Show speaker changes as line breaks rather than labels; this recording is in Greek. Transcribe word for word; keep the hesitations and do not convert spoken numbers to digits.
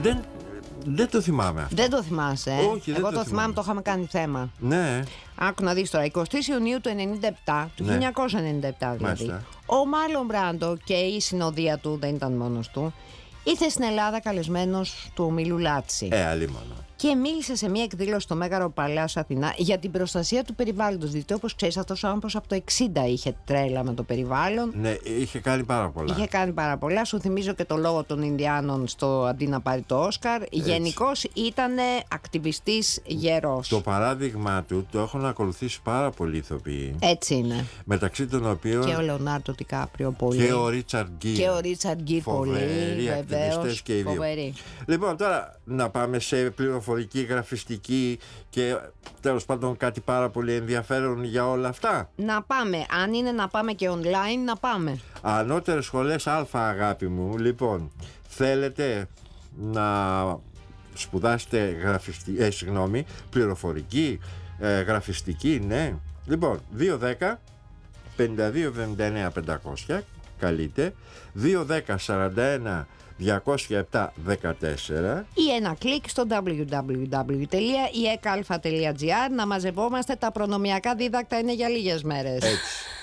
Δεν, δεν το θυμάμαι αυτό.
Δεν το θυμάσαι, ε?
Όχι, δεν
Εγώ
το
το θυμάμαι,
θυμάμαι.
το είχαμε κάνει θέμα.
Ναι.
Άκου να δεις τώρα, εικοστή Ιουνίου του ενενήντα επτά, του
Ναι.
χίλια εννιακόσια ενενήντα επτά δηλαδή,
Μάλιστα.
ο Μάρλον Μπράντο και η συνοδεία του, δεν ήταν μόνος του, ήρθε στην Ελλάδα καλεσμένος του ομίλου Λάτσι.
Ε, αλλήμον.
Και μίλησε σε μια εκδήλωση στο Μέγαρο Παλάς Αθηνά για την προστασία του περιβάλλοντος. Διότι όπως ξέρεις, αυτός ο άνθρωπος από το εξήντα είχε τρέλα με το περιβάλλον.
Ναι, είχε κάνει πάρα πολλά.
Είχε κάνει πάρα πολλά. Σου θυμίζω και το λόγο των Ινδιάνων στο αντί να πάρει το Όσκαρ. Γενικώς ήταν ακτιβιστής γερός.
Το παράδειγμα του το έχουν ακολουθήσει πάρα πολλοί ηθοποιοί.
Έτσι είναι.
Μεταξύ των οποίων
Και ο Λεωνάρντο Τικάπριο πολύ.
και ο Ρίτσαρντ Γκίρ.
Και ο Ρίτσαρντ Γκίρ πολύ.
Φοβεροί
Βεβαίως,
ακτιβιστές και οι δύο.
φοβεροί.
Λοιπόν, τώρα να πάμε σε πληροφορική, γραφιστική και τέλος πάντων κάτι πάρα πολύ ενδιαφέρον για όλα αυτά.
Να πάμε. Αν είναι να πάμε και online, να πάμε.
Ανώτερες σχολές Α, αγάπη μου. Λοιπόν, θέλετε να σπουδάσετε γραφιστική, ε, συγγνώμη, πληροφορική, ε, γραφιστική, ναι. Λοιπόν, δύο δέκα πενήντα δύο εβδομήντα εννέα πεντακόσια, καλείτε. δύο δέκα σαράντα ένα διακόσια επτά δεκατέσσερα.
Ή ένα κλικ στο double-u double-u double-u τελεία ι ε κ α τελεία τζι άρ. Να μαζευόμαστε, τα προνομιακά δίδακτα είναι για λίγες μέρες.
Έτσι.